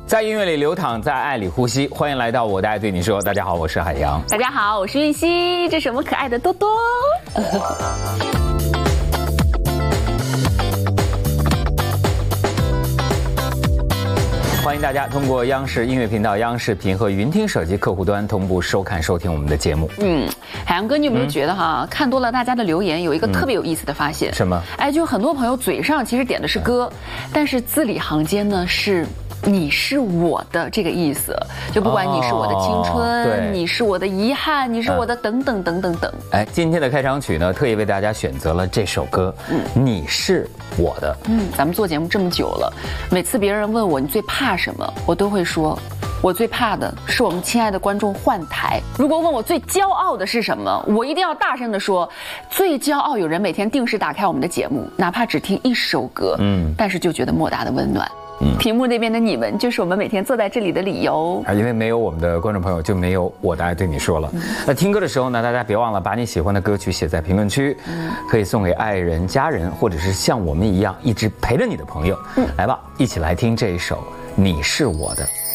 在音乐里流淌，在爱里呼吸。欢迎来到我的爱对你说。大家好，我是海洋。 大家好，我是韵熙。这是我们可爱的多多。 欢迎大家通过央视音乐频道、央视频和云听手机客户端同步收看、收听我们的节目。 海洋哥，你有没有觉得看多了大家的留言，有一个特别有意思的发现？ 什么？ 就很多朋友嘴上其实点的是歌，但是字里行间呢是。你是我的这个意思，就不管你是我的青春，你是我的遗憾，你是我的等等等等等。 今天的开场曲呢，特意为大家选择了这首歌，你是我的。 咱们做节目这么久了，每次别人问我你最怕什么，我都会说，我最怕的是我们亲爱的观众换台。如果问我最骄傲的是什么，我一定要大声地说，最骄傲有人每天定时打开我们的节目，哪怕只听一首歌，但是就觉得莫大的温暖。屏幕那边的你们，就是我们每天坐在这里的理由。 因为没有我们的观众朋友，就没有我的爱对你说了。那听歌的时候呢，大家别忘了把你喜欢的歌曲写在评论区，可以送给爱人、家人，或者是像我们一样一直陪着你的朋友。来吧，一起来听这一首《你是我的》。